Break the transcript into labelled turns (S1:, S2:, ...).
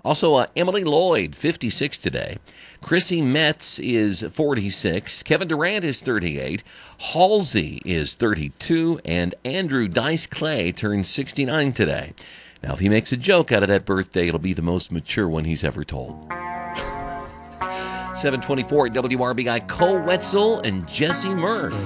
S1: Also, Emily Lloyd, 56 today. Chrissy Metz is 46. Kevin Durant is 38. Halsey is 32. And Andrew Dice Clay turns 69 today. Now, if he makes a joke out of that birthday, it'll be the most mature one he's ever told. 724 WRBI, Cole Wetzel and Jesse Murph.